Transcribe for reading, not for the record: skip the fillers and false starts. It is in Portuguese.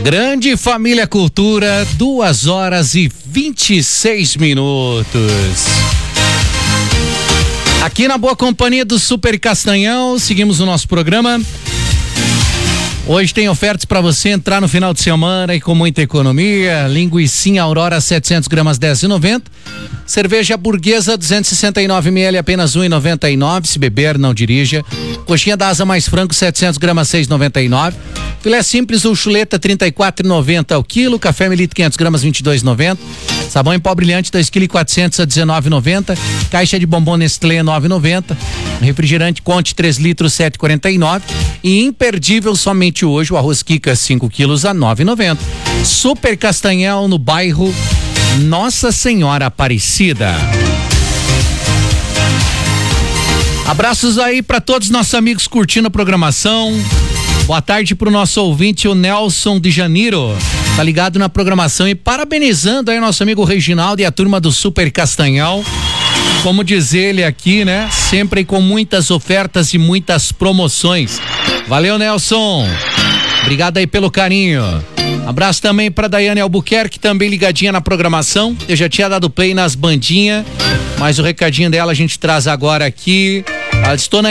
Grande Família Cultura, 2h26. Aqui na boa companhia do Super Castanhal, seguimos o nosso programa. Hoje tem ofertas para você entrar no final de semana e com muita economia. Linguicinha Aurora 700 gramas 10,90. Cerveja Burguesa 269 ml apenas 1,99. Se beber, não dirija. Coxinha da Asa Mais Franco 700 gramas 6,99. Filé simples ou chuleta 34,90 ao quilo. Café Melito 500 gramas 22,90. Sabão em pó brilhante 2,4 kg a 19,90. Caixa de bombom Nestlé 9,90. Refrigerante Conte 3 litros 7,49. E imperdível somente hoje o arroz Kika 5 quilos a 9,90. Super Castanhal no bairro Nossa Senhora Aparecida. Abraços aí para todos os nossos amigos curtindo a programação. Boa tarde pro nosso ouvinte, o Nelson de Janeiro. Tá ligado na programação e parabenizando aí nosso amigo Reginaldo e a turma do Super Castanhal. Como diz ele aqui, né? Sempre com muitas ofertas e muitas promoções. Valeu, Nelson. Obrigado aí pelo carinho. Abraço também pra Daiane Albuquerque, também ligadinha na programação. Eu já tinha dado play nas bandinhas, mas o recadinho dela a gente traz agora aqui. Estou na